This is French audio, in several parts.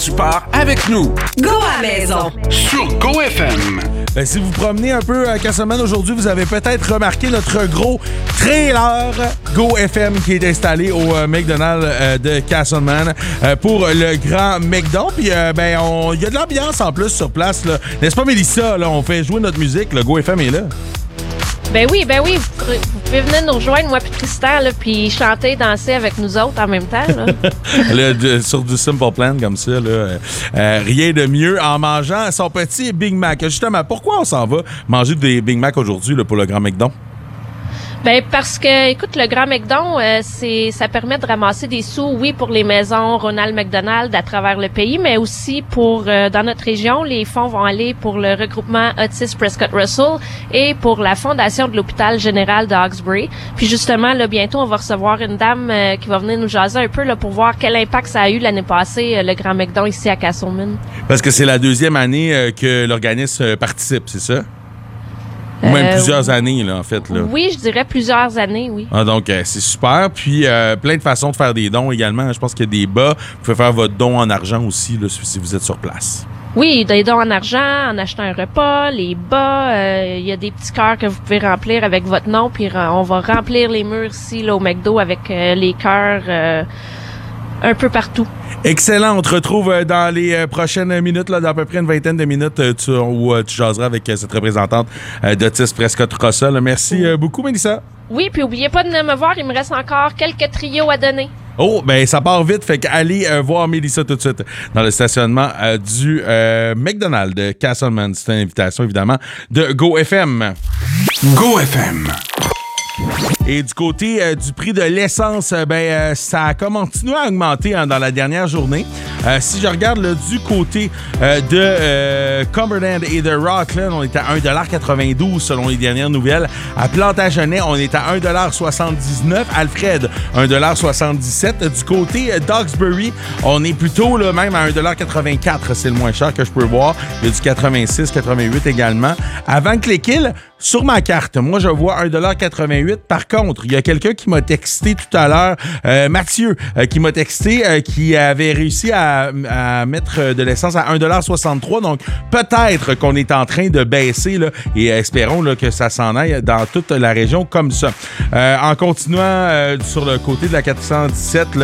Tu pars avec nous. Go à la maison. Sur Go FM. Ben, si vous promenez un peu à Castleman aujourd'hui, vous avez peut-être remarqué notre gros trailer Go FM qui est installé au McDonald's de Castleman pour le grand McDo. Puis, il y a de l'ambiance en plus sur place. Là. N'est-ce pas, Mélissa? Là, on fait jouer notre musique. Le Go FM est là. Ben oui. Vous pouvez venir nous rejoindre, moi puis Tristan, là, puis chanter, danser avec nous autres en même temps. Là. Sur du Simple Plan comme ça, là, rien de mieux en mangeant son petit Big Mac. Justement, pourquoi on s'en va manger des Big Mac aujourd'hui là, pour le Grand McDo? Ben parce que, écoute, le Grand McDon, ça permet de ramasser des sous, oui, pour les maisons Ronald McDonald à travers le pays, mais aussi pour, dans notre région, les fonds vont aller pour le regroupement Otis Prescott Russell et pour la fondation de l'hôpital général de Hawkesbury. Puis justement, là, bientôt, on va recevoir une dame qui va venir nous jaser un peu là pour voir quel impact ça a eu l'année passée, le Grand McDon ici à Castleman. Parce que c'est la deuxième année que l'organisme participe, c'est ça? Ou même plusieurs années, là, en fait. Là. Oui, je dirais plusieurs années, oui. Ah, donc, c'est super. Puis, plein de façons de faire des dons également. Je pense qu'il y a des bas. Vous pouvez faire votre don en argent aussi, là, si vous êtes sur place. Oui, des dons en argent, en achetant un repas, les bas. Il y a des petits cœurs que vous pouvez remplir avec votre nom. Puis, on va remplir les murs ici, là, au McDo, avec les cœurs un peu partout. Excellent. On te retrouve dans les prochaines minutes, là, dans à peu près une vingtaine de minutes, où tu jaseras avec cette représentante d'Otis Prescott Russell. Merci beaucoup, Mélissa. Oui, puis n'oubliez pas de me voir. Il me reste encore quelques trios à donner. Oh, ben ça part vite. Fait qu'allez voir Mélissa tout de suite dans le stationnement du McDonald's de Castleman. C'est une invitation, évidemment, de Go FM. Go FM. Et du côté du prix de l'essence, ça a continué à augmenter dans la dernière journée. Si je regarde là, du côté de Cumberland et de Rockland, on est à 1,92$ selon les dernières nouvelles. À Plantagenet, on est à 1,79$. Alfred, 1,77$. Du côté d'Hawkesbury, on est plutôt là, même à 1,84$. C'est le moins cher que je peux voir. Il y a du 86, 88 également. Avant que les kills, sur ma carte, moi, je vois 1,88$. Par contre, il y a quelqu'un qui m'a texté tout à l'heure, Mathieu, qui m'a texté, qui avait réussi à mettre de l'essence à 1,63$. Donc, peut-être qu'on est en train de baisser là, et espérons là, que ça s'en aille dans toute la région comme ça. En continuant sur le côté de la 417, là,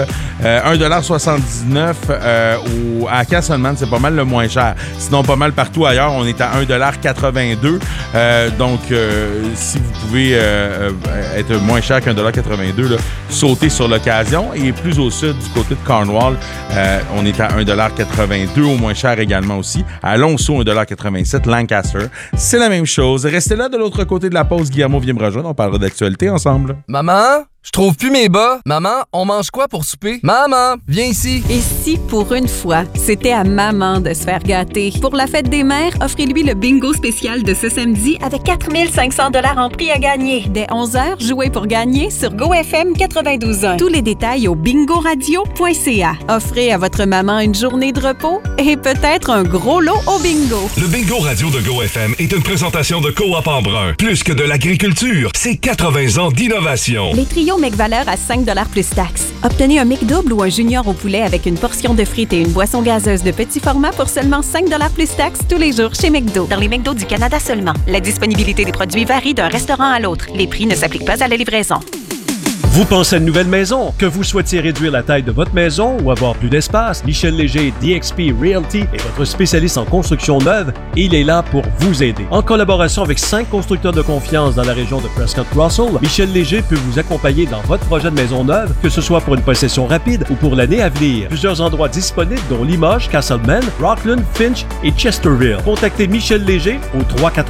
1,79$ à Castleman, c'est pas mal le moins cher. Sinon, pas mal partout ailleurs, on est à 1,82$. Donc, si vous pouvez être moins cher qu'1,82$, sautez sur l'occasion. Et plus au sud, du côté de Cornwall, on est à 1,82$, au moins cher également aussi. À Lonceau, 1,87$. Lancaster, c'est la même chose. Restez là de l'autre côté de la pause. Guillermo vient me rejoindre. On parlera d'actualité ensemble. Maman? Je trouve plus mes bas. Maman, on mange quoi pour souper? Maman, viens ici. Et si, pour une fois, c'était à maman de se faire gâter? Pour la fête des mères, offrez-lui le bingo spécial de ce samedi avec 4 500 $ en prix à gagner. Dès 11h, jouez pour gagner sur GoFM 92.1. Tous les détails au bingoradio.ca. Offrez à votre maman une journée de repos et peut-être un gros lot au bingo. Le bingo radio de GoFM est une présentation de Coop Embrun. Plus que de l'agriculture, c'est 80 ans d'innovation. Les trios McValeur à 5 $ plus taxes. Obtenez un McDouble ou un junior au poulet avec une portion de frites et une boisson gazeuse de petit format pour seulement 5 $ plus taxes tous les jours chez McDo. Dans les McDo du Canada seulement. La disponibilité des produits varie d'un restaurant à l'autre. Les prix ne s'appliquent pas à la livraison. Vous pensez à une nouvelle maison? Que vous souhaitiez réduire la taille de votre maison ou avoir plus d'espace? Michel Léger, DXP Realty, est votre spécialiste en construction neuve et il est là pour vous aider. En collaboration avec 5 constructeurs de confiance dans la région de Prescott Russell, Michel Léger peut vous accompagner dans votre projet de maison neuve, que ce soit pour une possession rapide ou pour l'année à venir. Plusieurs endroits disponibles dont Limoges, Castleman, Rockland, Finch et Chesterville. Contactez Michel Léger au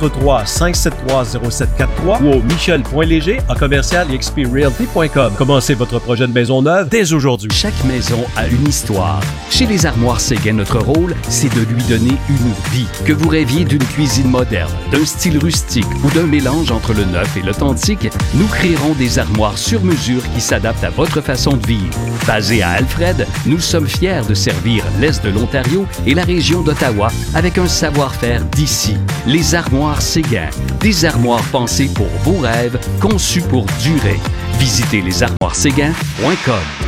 343-573-0743 ou au michel.léger@commercial-xprealty.com. Commencez votre projet de maison neuve dès aujourd'hui. Chaque maison a une histoire. Chez les Armoires Séguin, notre rôle, c'est de lui donner une vie. Que vous rêviez d'une cuisine moderne, d'un style rustique ou d'un mélange entre le neuf et l'authentique, nous créerons des armoires sur mesure qui s'adaptent à votre façon de vivre. Basés à Alfred, nous sommes fiers de servir l'Est de l'Ontario et la région d'Ottawa avec un savoir-faire d'ici. Les Armoires Séguin. Des armoires pensées pour vos rêves, conçues pour durer. Visitez lesarmoirességuin.com.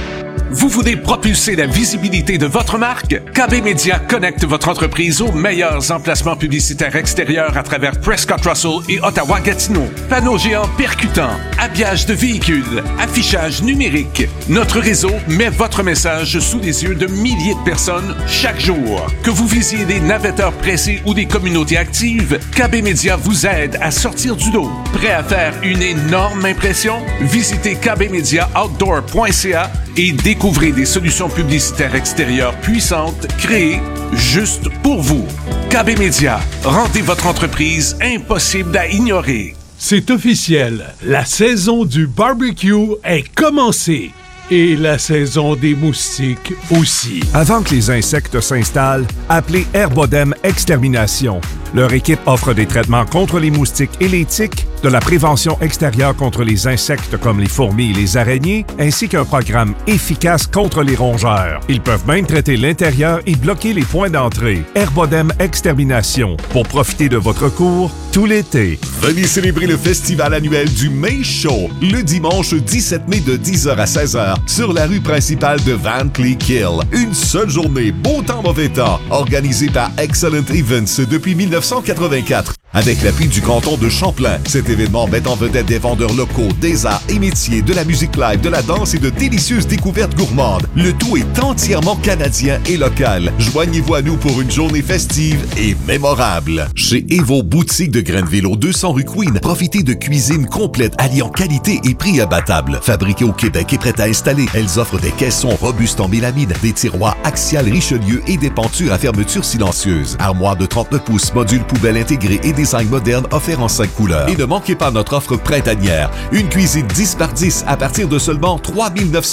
Vous voulez propulser la visibilité de votre marque? KB Media connecte votre entreprise aux meilleurs emplacements publicitaires extérieurs à travers Prescott Russell et Ottawa-Gatineau. Panneaux géants percutants, habillage de véhicules, affichage numérique. Notre réseau met votre message sous les yeux de milliers de personnes chaque jour. Que vous visiez des navetteurs pressés ou des communautés actives, KB Media vous aide à sortir du lot. Prêt à faire une énorme impression? Visitez kbmediaoutdoor.ca et découvrez des solutions publicitaires extérieures puissantes créées juste pour vous. KB Media, rendez votre entreprise impossible à ignorer. C'est officiel, la saison du barbecue est commencée. Et la saison des moustiques aussi. Avant que les insectes s'installent, appelez Herbodem Extermination. Leur équipe offre des traitements contre les moustiques et les tiques, de la prévention extérieure contre les insectes comme les fourmis et les araignées, ainsi qu'un programme efficace contre les rongeurs. Ils peuvent même traiter l'intérieur et bloquer les points d'entrée. Herbodem Extermination, pour profiter de votre cours tout l'été. Venez célébrer le festival annuel du May Show, le dimanche 17 mai de 10h à 16h, sur la rue principale de Van Cleek Hill. Une seule journée, beau temps, mauvais temps, organisée par Excellent Events depuis 1984. Avec l'appui du canton de Champlain, cet événement met en vedette des vendeurs locaux, des arts et métiers, de la musique live, de la danse et de délicieuses découvertes gourmandes. Le tout est entièrement canadien et local. Joignez-vous à nous pour une journée festive et mémorable. Chez Evo Boutique de Grenville, au 200 rue Queen, profitez de cuisine complète alliant qualité et prix abattable. Fabriquée au Québec et prête à installer, elles offrent des caissons robustes en mélamine, des tiroirs Axial Richelieu et des pentures à fermeture silencieuse. Armoire de 39 pouces, module poubelle intégré et design moderne offert en 5 couleurs. Et ne manquez pas notre offre printanière. Une cuisine 10 par 10 à partir de seulement 3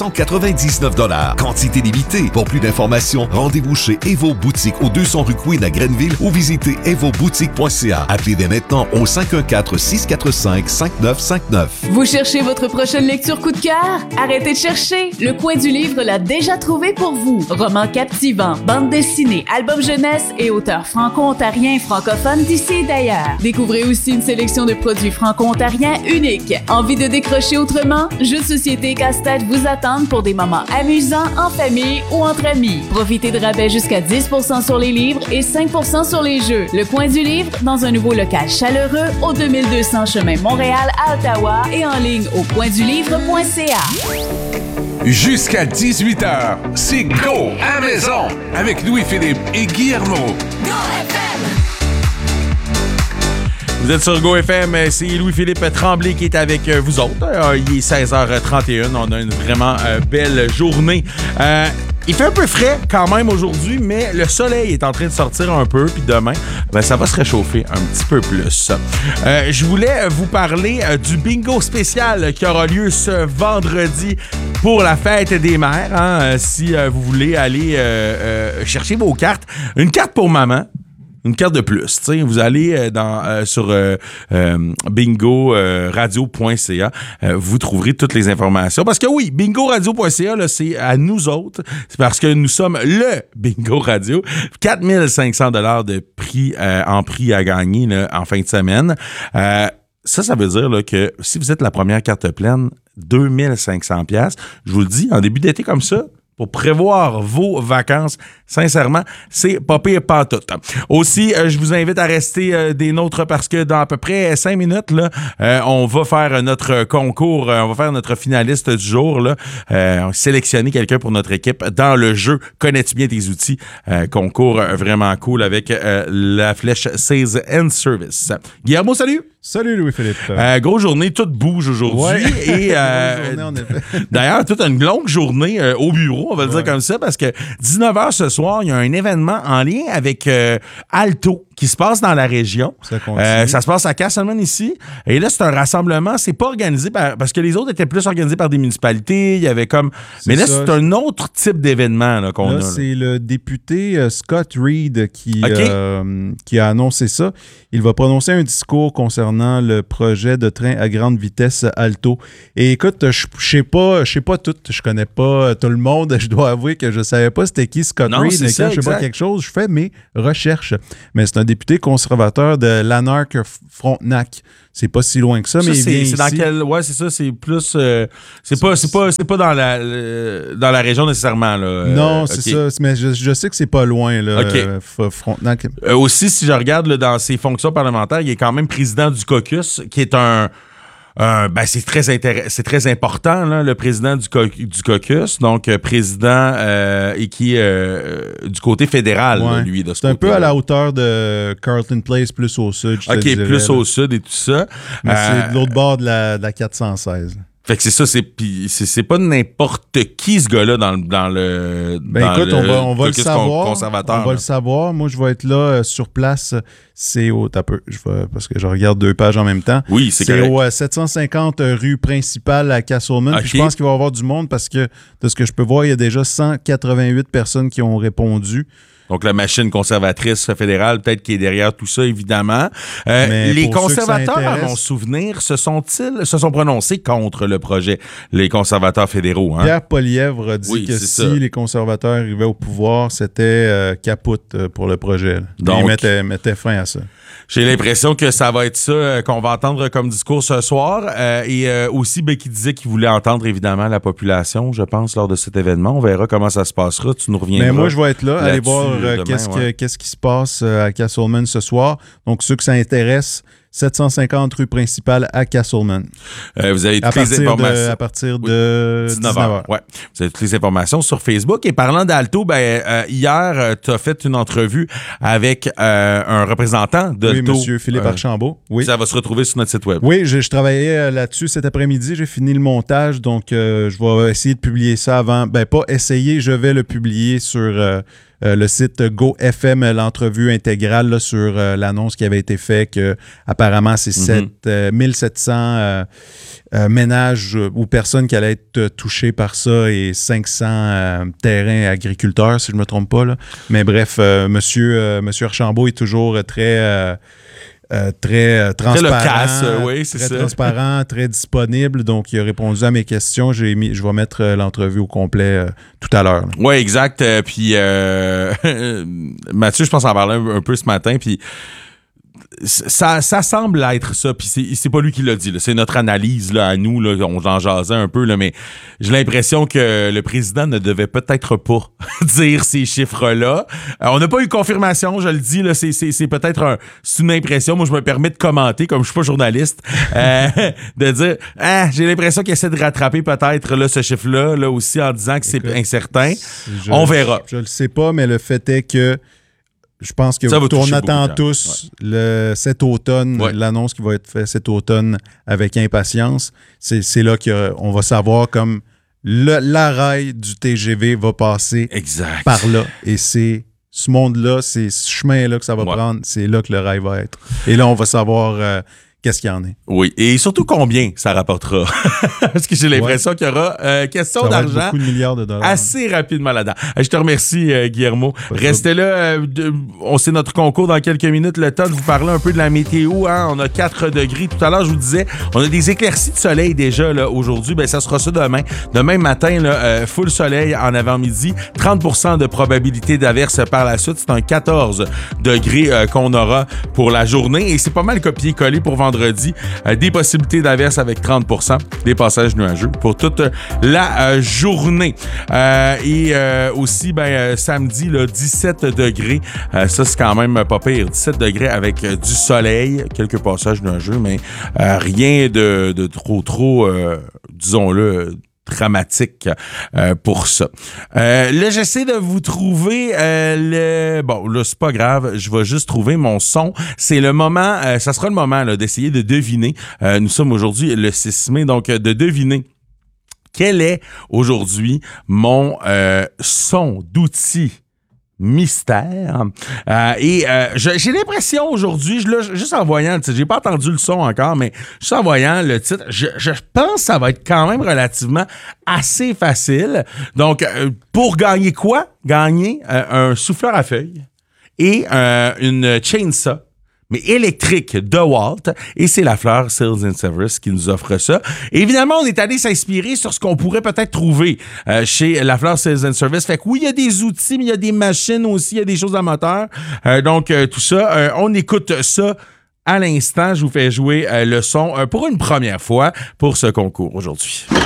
999 $. Quantité limitée. Pour plus d'informations, rendez-vous chez Evo Boutique au 200 rue Queen à Grenville ou visitez evoboutique.ca. Appelez dès maintenant au 514-645-5959. Vous cherchez votre prochaine lecture coup de cœur? Arrêtez de chercher. Le Coin du Livre l'a déjà trouvé pour vous. Romans captivants, bandes dessinées, albums jeunesse et auteurs franco-ontariens et francophones d'ici et d'ailleurs. Découvrez aussi une sélection de produits franco-ontariens uniques. Envie de décrocher autrement? Jeux de société et casse-tête vous attendent pour des moments amusants en famille ou entre amis. Profitez de rabais jusqu'à 10% sur les livres et 5% sur les jeux. Le Coin du Livre dans un nouveau local chaleureux au 2200 chemin Montréal à Ottawa et en ligne au coindulivre.ca. Jusqu'à 18h, c'est Go à la maison avec Louis-Philippe et Guillermo. Go FM! Vous êtes sur Go FM, c'est Louis-Philippe Tremblay qui est avec vous autres. Il est 16h31, on a une vraiment belle journée. Il fait un peu frais quand même aujourd'hui, mais le soleil est en train de sortir un peu, puis demain, ça va se réchauffer un petit peu plus. Je voulais vous parler du bingo spécial qui aura lieu ce vendredi pour la fête des mères. Hein, si vous voulez aller chercher vos cartes, une carte pour maman. Une carte de plus. T'sais, vous allez sur bingoradio.ca. Vous trouverez toutes les informations. Parce que oui, bingoradio.ca, là, c'est à nous autres. C'est parce que nous sommes le Bingo Radio. 4 500 $ de prix en prix à gagner là, en fin de semaine. Ça veut dire là, que si vous êtes la première carte pleine, 2500 $. Je vous le dis, en début d'été comme ça, pour prévoir vos vacances, sincèrement, c'est pas pire pantoute. Aussi, je vous invite à rester des nôtres parce que dans à peu près 5 minutes, là, on va faire notre concours, on va faire notre finaliste du jour. Là, sélectionner quelqu'un pour notre équipe dans le jeu Connais-tu bien tes outils? Concours vraiment cool avec la flèche Sales and Service. Guillermo, salut! Salut Louis-Philippe. Grosse journée, tout bouge aujourd'hui. Ouais. Et journée, en effet. D'ailleurs, toute une longue journée au bureau, on va le dire comme ça, parce que 19h ce soir, il y a un événement en lien avec Alto qui se passe dans la région. Ça se passe à Castleman ici. Et là, c'est un rassemblement. C'est pas organisé parce que les autres étaient plus organisés par des municipalités. Il y avait comme... Mais là, c'est un autre type d'événement là, qu'on a. Là. C'est le député Scott Reed qui a annoncé ça. Il va prononcer un discours concernant le projet de train à grande vitesse Alto. Et écoute, je sais pas tout. Je connais pas tout le monde. Je dois avouer que je savais pas c'était qui Scott Reed. Et quand je sais pas quelque chose, je fais mes recherches. Mais c'est un député conservateur de Lanark Frontenac. c'est pas si loin que ça, mais il vient c'est dans ici. quel... Ouais, c'est ça, c'est plus... c'est pas dans la région nécessairement, là. Non, c'est ça, mais je sais que c'est pas loin, là, Frontenac. Aussi, si je regarde là, dans ses fonctions parlementaires, il est quand même président du caucus, qui est c'est très important, là, le président du caucus, donc président et qui est du côté fédéral, là, lui. De ce c'est un peu à la hauteur de Carlton Place, plus au sud. Plus au sud et tout ça. Mais c'est de l'autre bord de la 416. Là. Fait que c'est ça, c'est pas n'importe qui, ce gars-là, dans le écoute, on va le savoir. Conservateur. On va le savoir. Moi, je vais être là sur place. C'est au... parce que je regarde 2 pages en même temps. Oui, c'est au 750 rue principale à Castleman. Okay. Puis je pense qu'il va y avoir du monde parce que, de ce que je peux voir, il y a déjà 188 personnes qui ont répondu. Donc, la machine conservatrice fédérale, peut-être qui est derrière tout ça, évidemment. Les conservateurs, à mon souvenir, se sont prononcés contre le projet, les conservateurs fédéraux. Hein? Pierre Poilievre a dit que si les conservateurs arrivaient au pouvoir, c'était capote pour le projet. Donc, il mettait fin à ça. J'ai l'impression que ça va être ça qu'on va entendre comme discours ce soir. Et aussi, qui disait qu'il voulait entendre, évidemment, la population, je pense, lors de cet événement. On verra comment ça se passera. Tu nous reviendras. Mais moi, je vais être là. Allez voir demain, qu'est-ce qui se passe à Castleman ce soir. Donc, ceux que ça intéresse, 750 rue principale à Castleman. Vous avez toutes les informations. À partir de 19h. Ouais. Vous avez toutes les informations sur Facebook. Et parlant d'Alto, hier, tu as fait une entrevue avec un représentant d'Alto. Oui, M. Philippe Archambault. Oui. Ça va se retrouver sur notre site web. Oui, je travaillais là-dessus cet après-midi. J'ai fini le montage, donc je vais essayer de publier ça avant. Pas essayer, je vais le publier sur... le site GoFM, l'entrevue intégrale là, sur l'annonce qui avait été faite, que apparemment c'est 1700 ménages ou personnes qui allaient être touchées par ça et 500 terrains agriculteurs, si je ne me trompe pas. Là. Mais bref, monsieur Archambault est toujours très transparent, loquace, oui, c'est très ça. transparent, très disponible. Donc, il a répondu à mes questions. Je vais mettre l'entrevue au complet tout à l'heure. Oui, exact. Puis Mathieu, je pense en parler un peu ce matin. Puis ça semble être ça, puis c'est pas lui qui l'a dit, là. C'est notre analyse là, à nous, là, on en jasait un peu, là, mais j'ai l'impression que le président ne devait peut-être pas dire ces chiffres-là. On n'a pas eu confirmation, je le dis, là, c'est peut-être une impression. Moi, je me permets de commenter, comme je suis pas journaliste, de dire j'ai l'impression qu'il essaie de rattraper peut-être là, ce chiffre-là là, aussi en disant que c'est incertain. On verra. Je le sais pas, mais le fait est que je pense que on attend tous cet automne, l'annonce qui va être faite cet automne avec impatience. C'est là qu'on va savoir comme l'arrêt du TGV va passer par là. Et c'est ce monde-là, c'est ce chemin-là que ça va prendre. C'est là que le rail va être. Et là, on va savoir qu'est-ce qu'il y en est. Oui, et surtout combien ça rapportera. Parce que j'ai l'impression qu'il y aura question d'argent beaucoup de milliards de dollars. Assez rapidement là-dedans. Je te remercie, Guillermo. Restez là. On sait notre concours dans quelques minutes. Le temps de vous parler un peu de la météo. Hein? On a 4 degrés. Tout à l'heure, je vous disais, on a des éclaircies de soleil déjà là, aujourd'hui. Ça sera ça demain. Demain matin, là, full soleil en avant-midi. 30% de probabilité d'averse par la suite. C'est un 14 degrés qu'on aura pour la journée. Et c'est pas mal copié-collé pour vendredi. Des possibilités d'averse avec 30%, des passages nuageux pour toute la journée. Et aussi, samedi, là, 17 degrés. Ça, c'est quand même pas pire. 17 degrés avec du soleil, quelques passages nuageux, mais rien de trop, disons-le, dramatique pour ça. Là, j'essaie de vous trouver bon, là, c'est pas grave, je vais juste trouver mon son. C'est le moment, ça sera le moment là, d'essayer de deviner. Nous sommes aujourd'hui le 6 mai, donc de deviner quel est aujourd'hui mon son d'outil mystère. J'ai l'impression aujourd'hui, juste en voyant le titre, j'ai pas entendu le son encore, mais juste en voyant le titre, je pense que ça va être quand même relativement assez facile. Donc, pour gagner quoi? Gagner un souffleur à feuilles et une chainsaw, mais électrique de Walt, et c'est la fleur Seals & Severs qui nous offre ça. Et évidemment, on est allé s'inspirer sur ce qu'on pourrait peut-être trouver chez la fleur Seals & Severs. Fait que oui, il y a des outils, mais il y a des machines aussi, il y a des choses à moteur. Donc, tout ça, on écoute ça à l'instant, je vous fais jouer le son pour une première fois pour ce concours aujourd'hui.